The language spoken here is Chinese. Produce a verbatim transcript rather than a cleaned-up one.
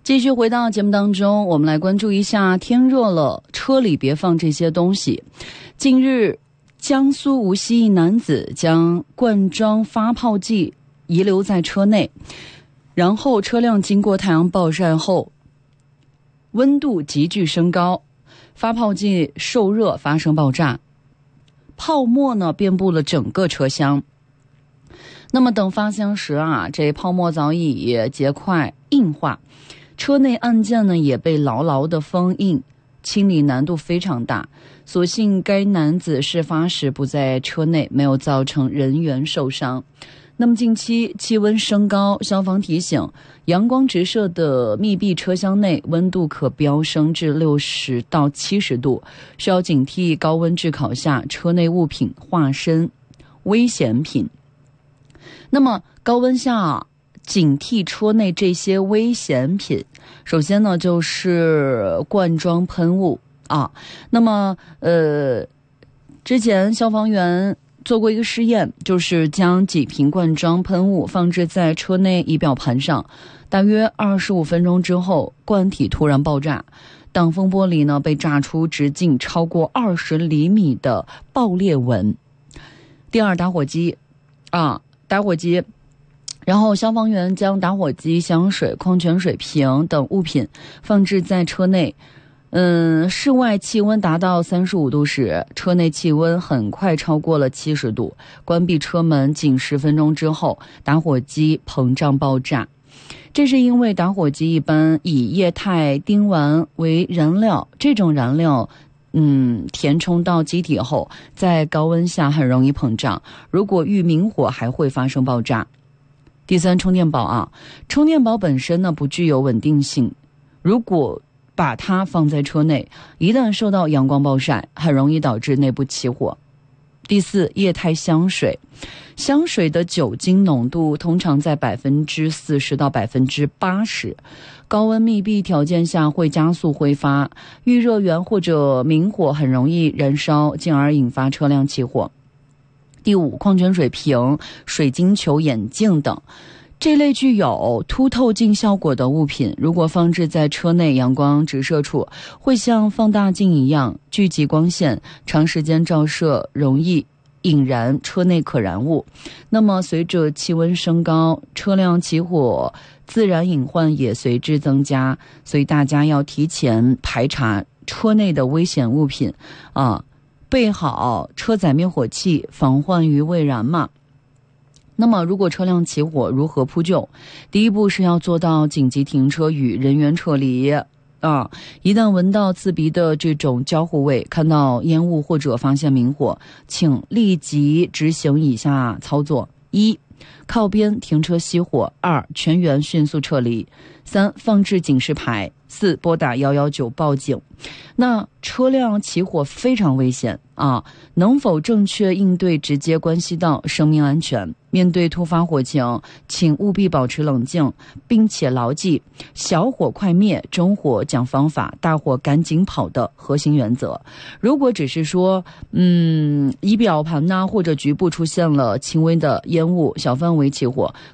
继续回到节目当中，我们来关注一下天热了，车里别放这些东西。近日，江苏无锡一男子将罐装发泡剂遗留在车内，然后车辆经过太阳暴晒后，温度急剧升高，发泡剂受热发生爆炸，泡沫呢遍布了整个车厢。那么等发现时啊，这泡沫早已结块硬化，车内按键呢也被牢牢地封印，清理难度非常大。所幸该男子事发时不在车内，没有造成人员受伤。那么近期气温升高，消防提醒，阳光直射的密闭车厢内温度可飙升至六十到七十度，需要警惕高温炙烤下车内物品化身危险品。那么高温下警惕车内这些危险品，首先呢就是罐装喷雾啊。那么呃，之前消防员做过一个试验，就是将几瓶罐装喷雾放置在车内仪表盘上，大约二十五分钟之后，罐体突然爆炸，挡风玻璃呢被炸出直径超过二十厘米的爆裂纹。第二，打火机啊，打火机。然后消防员将打火机、香水、矿泉水瓶等物品放置在车内。嗯，室外气温达到三十五度时，车内气温很快超过了七十度。关闭车门仅十分钟之后，打火机膨胀爆炸。这是因为打火机一般以液态丁烷为燃料，这种燃料嗯，填充到机体后，在高温下很容易膨胀，如果遇明火还会发生爆炸。第三，充电宝啊，充电宝本身呢不具有稳定性，如果把它放在车内，一旦受到阳光暴晒，很容易导致内部起火。第四，液态香水，香水的酒精浓度通常在百分之四十到百分之八十，高温密闭条件下会加速挥发，遇热源或者明火很容易燃烧，进而引发车辆起火。第五，矿泉水瓶、水晶球、眼镜等，这类具有凸透镜效果的物品，如果放置在车内阳光直射处，会像放大镜一样聚集光线，长时间照射容易引燃车内可燃物。那么随着气温升高，车辆起火自然隐患也随之增加，所以大家要提前排查车内的危险物品啊，备好车载灭火器，防患于未然嘛。那么如果车辆起火如何扑救？第一步是要做到紧急停车与人员撤离啊！一旦闻到刺鼻的这种焦糊味，看到烟雾或者发现明火，请立即执行以下操作：一、靠边停车熄火；二、全员迅速撤离；三、放置警示牌；四、拨打一一九报警。那车辆起火非常危险啊，能否正确应对直接关系到生命安全。面对突发火情，请务必保持冷静，并且牢记小火快灭，中火讲方法，大火赶紧跑的核心原则。如果只是说嗯，仪表盘呐、啊、或者局部出现了轻微的烟雾，小范围起火，